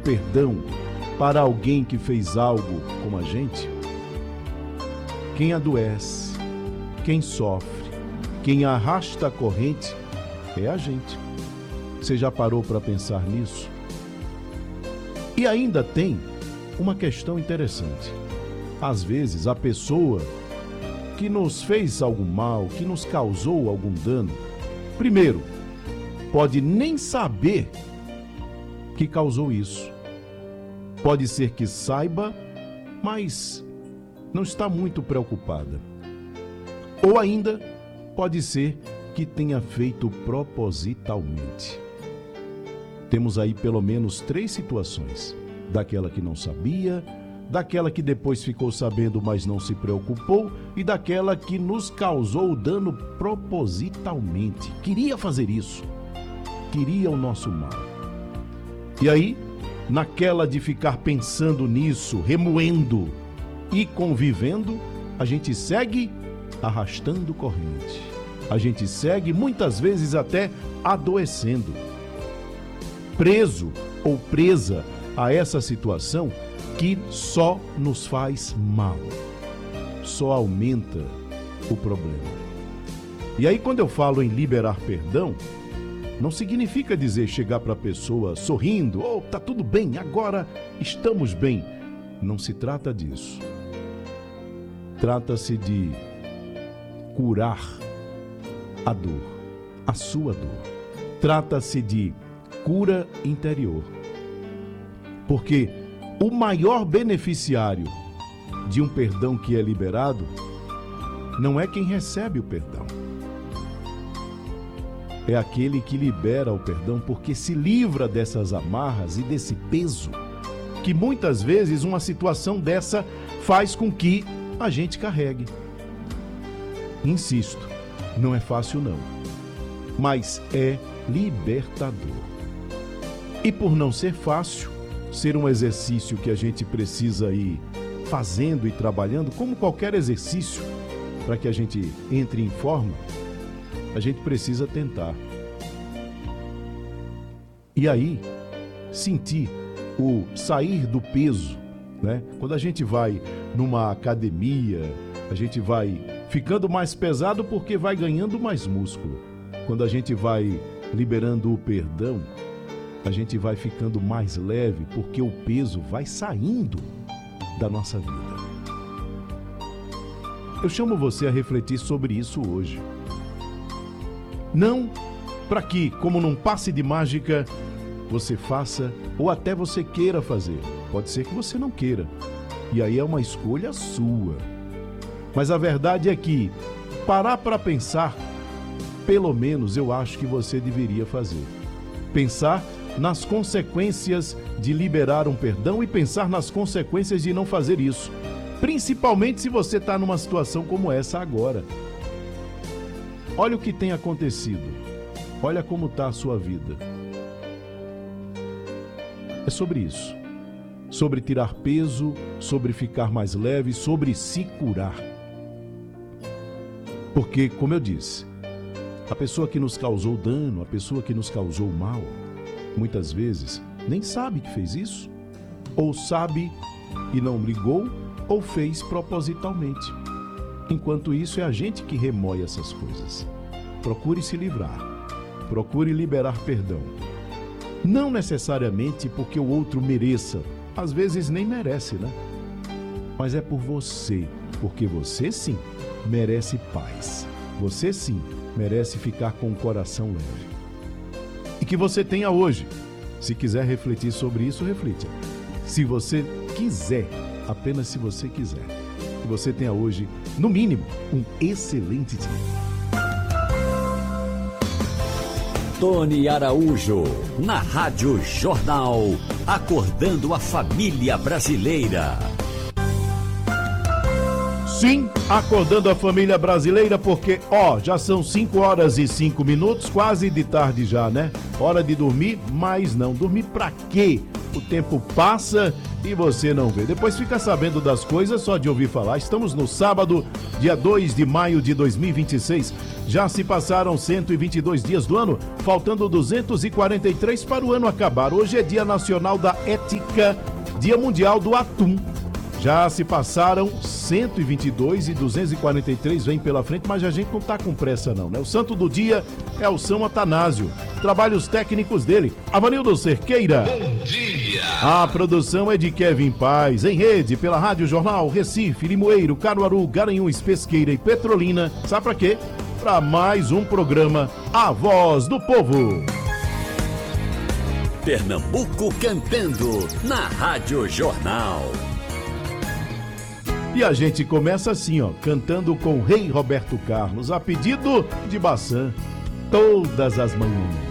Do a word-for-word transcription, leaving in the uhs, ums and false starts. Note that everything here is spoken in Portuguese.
perdão para alguém que fez algo com a gente, quem adoece, quem sofre, quem arrasta a corrente é a gente. Você já parou para pensar nisso? E ainda tem uma questão interessante. Às vezes, a pessoa que nos fez algum mal, que nos causou algum dano, primeiro, pode nem saber que causou isso. Pode ser que saiba, mas não está muito preocupada. Ou ainda, pode ser que tenha feito propositalmente. Temos aí pelo menos três situações. Daquela que não sabia, daquela que depois ficou sabendo, mas não se preocupou, e daquela que nos causou o dano propositalmente. Queria fazer isso. Queria o nosso mal. E aí, naquela de ficar pensando nisso, remoendo e convivendo, a gente segue arrastando corrente. A gente segue muitas vezes até adoecendo. Preso ou presa a essa situação que só nos faz mal, só aumenta o problema. E aí, quando eu falo em liberar perdão, não significa dizer chegar para a pessoa sorrindo, oh, tá tudo bem, agora estamos bem. Não se trata disso. Trata-se de curar a dor, a sua dor. Trata-se de cura interior. Porque o maior beneficiário de um perdão que é liberado não é quem recebe o perdão. É aquele que libera o perdão, porque se livra dessas amarras e desse peso que muitas vezes uma situação dessa faz com que a gente carregue. Insisto, não é fácil não, mas é libertador. E por não ser fácil, ser um exercício que a gente precisa ir fazendo e trabalhando, como qualquer exercício, para que a gente entre em forma, a gente precisa tentar. E aí, sentir o sair do peso, né? Quando a gente vai numa academia, a gente vai ficando mais pesado porque vai ganhando mais músculo. Quando a gente vai liberando o perdão, a gente vai ficando mais leve porque o peso vai saindo da nossa vida. Eu chamo você a refletir sobre isso hoje. Não para que, como num passe de mágica, você faça ou até você queira fazer. Pode ser que você não queira. E aí é uma escolha sua. Mas a verdade é que parar para pensar, pelo menos eu acho que você deveria fazer. Pensar nas consequências de liberar um perdão e pensar nas consequências de não fazer isso. Principalmente se você está numa situação como essa agora. Olha o que tem acontecido. Olha como está a sua vida. É sobre isso. Sobre tirar peso, sobre ficar mais leve, sobre se curar. Porque, como eu disse, a pessoa que nos causou dano, a pessoa que nos causou mal, muitas vezes nem sabe que fez isso, ou sabe e não ligou, ou fez propositalmente. Enquanto isso, é a gente que remoe essas coisas. Procure se livrar, procure liberar perdão. Não necessariamente porque o outro mereça, às vezes nem merece, né? Mas é por você, porque você sim merece paz. Você sim merece ficar com o coração leve. E que você tenha hoje. Se quiser refletir sobre isso, reflita. Se você quiser, apenas se você quiser, que você tenha hoje, no mínimo, um excelente dia. Tony Araújo, na Rádio Jornal, acordando a família brasileira. Sim, acordando a família brasileira, porque, ó, já são cinco horas e cinco minutos, quase de tarde já, né? Hora de dormir, mas não. Dormir pra quê? O tempo passa e você não vê. Depois fica sabendo das coisas só de ouvir falar. Estamos no sábado, dia dois de maio de dois mil e vinte e seis. Já se passaram cento e vinte e dois dias do ano, faltando duzentos e quarenta e três para o ano acabar. Hoje é Dia Nacional da Ética, Dia Mundial do Atum. Já se passaram cento e vinte e dois e duzentos e quarenta e três vem pela frente, mas a gente não tá com pressa não, né? O santo do dia é o São Atanásio. Trabalhos técnicos dele, Avanildo Cerqueira. Bom dia! A produção é de Kevin Paz, em rede pela Rádio Jornal, Recife, Limoeiro, Caruaru, Garanhuns, Pesqueira e Petrolina. Sabe pra quê? Para mais um programa A Voz do Povo. Pernambuco cantando na Rádio Jornal. E a gente começa assim, ó, cantando com o Rei Roberto Carlos, a pedido de Baçan, todas as manhãs.